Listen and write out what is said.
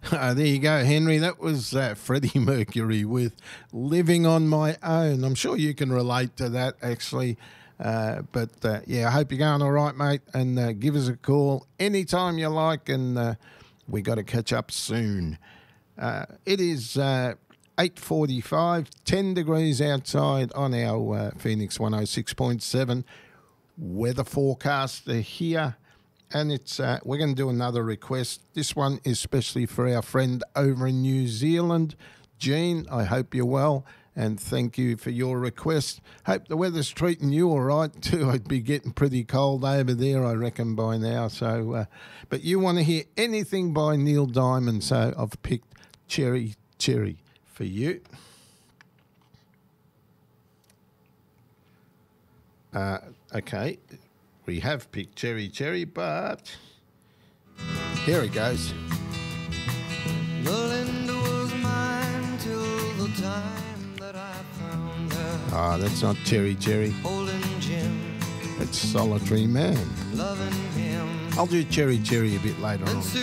There you go, Henry. That was Freddie Mercury with Living on My Own. I'm sure you can relate to that, actually. Yeah, I hope you're going all right, mate. And give us a call anytime you like. And we got to catch up soon. It is 8:45, 10 degrees outside on our Phoenix 106.7 weather forecaster here. And it's we're going to do another request. This one is especially for our friend over in New Zealand. Jean, I hope you're well, and thank you for your request. Hope the weather's treating you all right too. It'd be getting pretty cold over there, I reckon, by now. So, but you want to hear anything by Neil Diamond, so I've picked Cherry Cherry for you. Okay. We have picked Cherry Cherry, but here it goes. Melinda was mine till the time that I found her. Ah, that's not Cherry Cherry. Holding Jim. It's Solitary Man. Loving him. I'll do Cherry Cherry a bit later on.